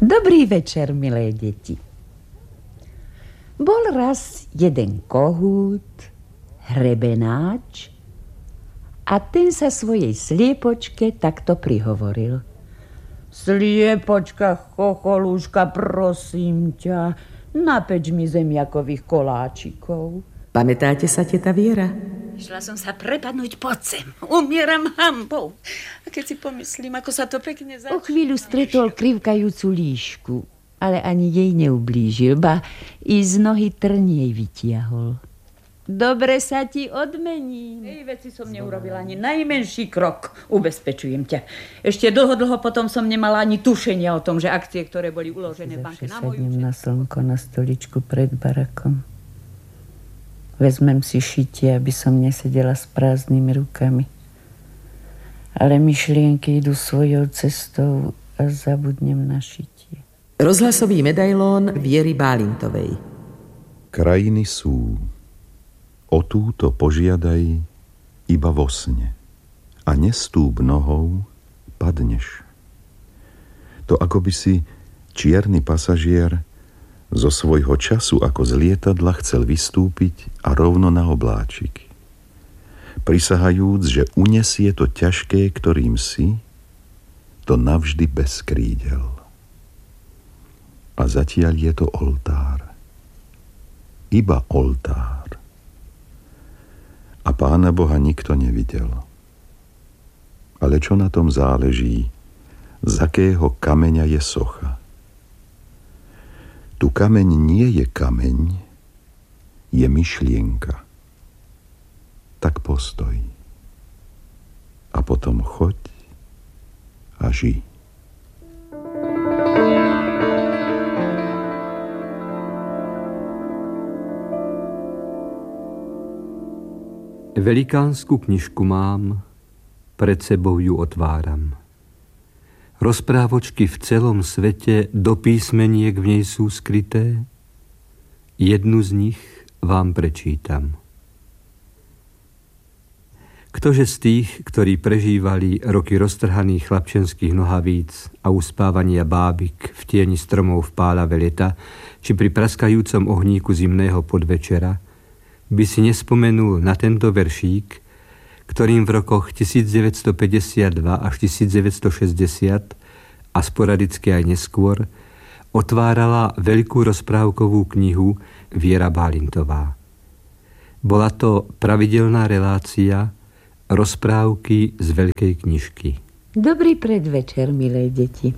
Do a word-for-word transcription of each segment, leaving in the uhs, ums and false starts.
Dobrý večer, milé deti. Bol raz jeden kohút, hrebenáč, a ten sa svojej sliepočke takto prihovoril. Sliepočka, chocholúška, prosím ťa, napeč mi zemiakových koláčikov. Pamätáte sa, teta Viera? Išla som sa prepadnúť pod zem. Umieram hanbou. A keď si pomyslím, ako sa to pekne začína. O chvíľu stretol krivkajúcu líšku, ale ani jej neublížil, ba i z nohy trň jej vytiahol. Dobre sa ti odmením. Ej, veci som neurobila ani najmenší krok, ubezpečujem ťa. Ešte dlho, dlho potom som nemala ani tušenia o tom, že akcie, ktoré boli uložené v banke na moju... Sadnem na slnko na stoličku pred barakom. Vezmem si šitie, aby som nesedela s prázdnymi rukami. Ale myšlienky idú svojou cestou a zabudnem na šitie. Rozhlasový medailón Viery Bálintovej. Krajiny sú, o túto požiadaj iba vo sne. A nestúp nohou, padneš. To ako by si čierny pasažier zo svojho času ako z lietadla chcel vystúpiť a rovno na obláčik. Prisahajúc, že unesie to ťažké, ktorým si, to navždy bez krídel. A zatiaľ je to oltár. Iba oltár. A Pána Boha nikto nevidel. Ale čo na tom záleží, z akého kameňa je socha? Tu kameň nie je kameň, je myšlienka. Tak postoj. A potom choď a žij. Velikánsku knižku mám, pred sebou ju otváram. Rozprávočky v celom svete do písmeniek v nej sú skryté. Jednu z nich vám prečítam. Ktože z tých, ktorí prežívali roky roztrhaných chlapčenských nohavíc a uspávania bábik v tieni stromov v pálave leta, či pri praskajúcom ohníku zimného podvečera, by si nespomenul na tento veršík, ktorým v rokoch devätnásťstopäťdesiatdva až devätnásťstošesťdesiat a sporadicky aj neskôr otvárala veľkú rozprávkovú knihu Viera Bálintová. Bola to pravidelná relácia Rozprávky z veľkej knižky. Dobrý predvečer, milé deti.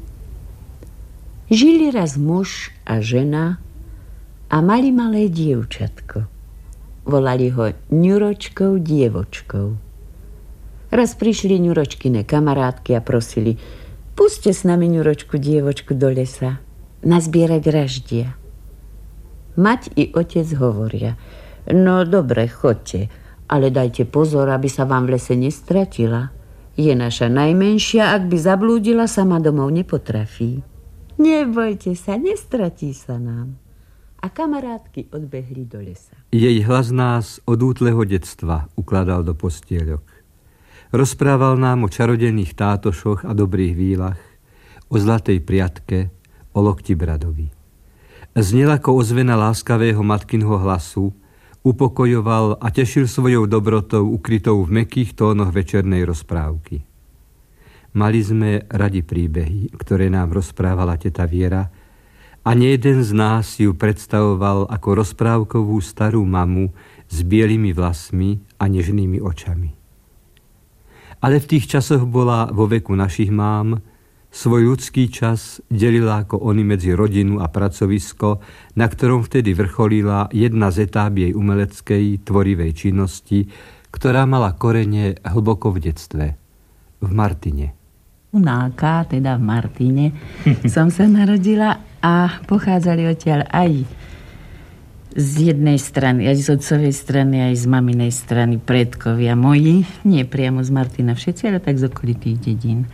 Žili raz muž a žena a mali malé dievčatko. Volali ho Ňuročkou dievočkou. Raz prišli Ňuročkine kamarátky a prosili: puste s nami Ňuročku dievočku do lesa nazbierať raždia. Mať i otec hovoria: no dobre, chodte, ale dajte pozor, aby sa vám v lese nestratila. Je naša najmenšia, ak by zablúdila, sama domov nepotrafí. Nebojte sa, nestratí sa nám. A kamarátky odbehli do lesa. Jej hlas nás od útleho detstva ukladal do postieľok. Rozprával nám o čarodenných tátošoch a dobrých výlach, o zlatej priatke, o lokti bradovi. Znel ako ozvena láskavého matkinho hlasu, upokojoval a tešil svojou dobrotou ukrytou v mäkkých tónoch večernej rozprávky. Mali sme radi príbehy, ktoré nám rozprávala teta Viera, a nejeden z nás ju predstavoval ako rozprávkovú starú mamu s bielými vlasmi a nežnými očami. Ale v tých časoch bola vo veku našich mám, svoj ľudský čas delila ako oni medzi rodinu a pracovisko, na ktorom vtedy vrcholila jedna z etáp jej umeleckej, tvorivej činnosti, ktorá mala korene hlboko v detstve, v Martine. U Náka, teda v Martine, som sa narodila a pochádzali odtiaľ aj z jednej strany, aj z otcovej strany, aj z maminej strany predkovia moji. Nie priamo z Martina všetci, ale tak z okolitých dedín.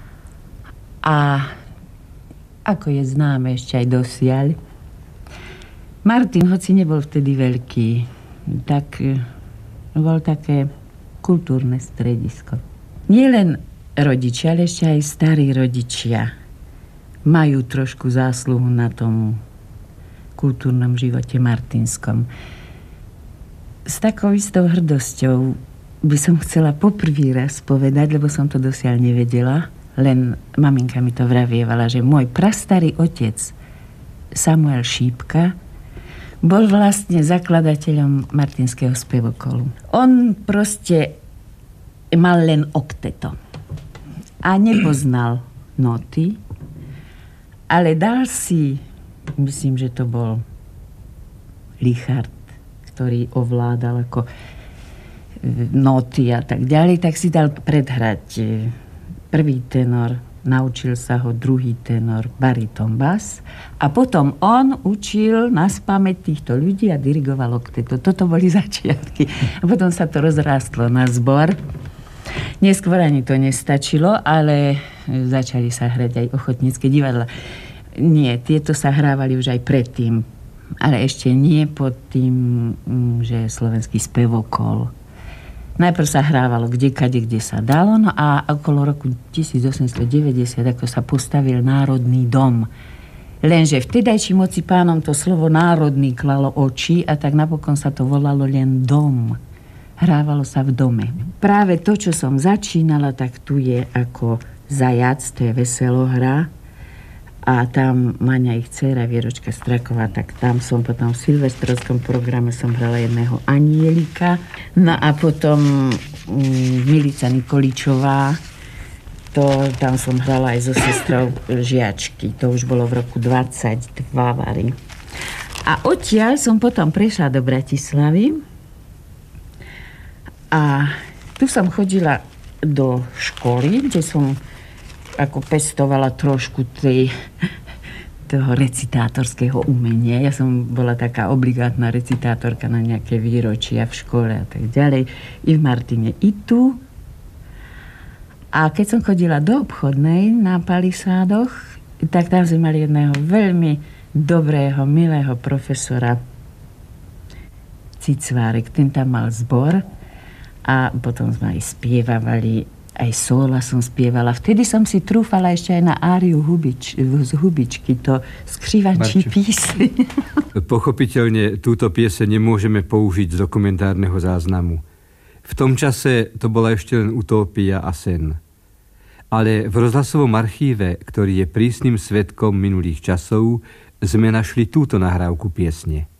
A ako je známe ešte aj dosiaľ, Martin, hoci nebol vtedy veľký, tak bol také kultúrne stredisko. Nie len rodičia, ale ešte aj starí rodičia majú trošku zásluhu na tom kultúrnom živote martinskom. S takou istou hrdosťou by som chcela poprvý raz povedať, lebo som to dosiaľ nevedela, len maminka mi to vravievala, že môj prastarý otec Samuel Šípka bol vlastne zakladateľom martinského spevokolu. On proste mal len okteto a nepoznal noty, ale dal si, myslím, že to bol Richard, ktorý ovládal ako noty a tak ďalej, tak si dal predhrať prvý tenor, naučil sa ho druhý tenor, bariton, bas a potom on učil naspamäť týchto ľudí a dirigoval okteto. Toto boli začiatky. A potom sa to rozrástlo na zbor. Neskôr ani to nestačilo, ale začali sa hrať aj ochotnícke divadla. Nie, tieto sa hrávali už aj predtým, ale ešte nie pod tým, že slovenský spevokol. Najprv sa hrávalo kdekade, kde sa dalo, no a okolo roku tisícosemstodeväťdesiat, ako sa postavil Národný dom. Lenže vtedajším moci pánom to slovo národný klalo oči a tak napokon sa to volalo len dom. Hrávalo sa v dome. Práve to, čo som začínala, tak tu je ako Zajac, to je veselohra. A tam Maňa ich dcéra Vieročka Straková, tak tam som potom v silvestrovskom programe som hrala jedného anielika. No a potom um, Milica Nikoličová, to tam som hrala aj so sestrou Žiačky. To už bolo v roku dvadsaťdva vary. A odtiaľ som potom prešla do Bratislavy a tu som chodila do školy, kde som ako pestovala trošku tej, toho recitátorského umenia. Ja som bola taká obligátna recitátorka na nejaké výročia v škole a tak ďalej. I v Martine, i tu. A keď som chodila do obchodnej na Palisádoch, tak tam sme mali jedného veľmi dobrého, milého profesora Cicvárek. Ten tam mal zbor a potom sme aj spievavali. Aj sóla som spievala. Vtedy som si trúfala ešte aj na áriu Hubič, z Hubičky, to Skřivančí píseň. Pochopiteľne túto pieseň nemôžeme použiť z dokumentárneho záznamu. V tom čase to bola ešte len utópia a sen. Ale v rozhlasovom archíve, ktorý je prísnym svedkom minulých časov, sme našli túto nahrávku piesne.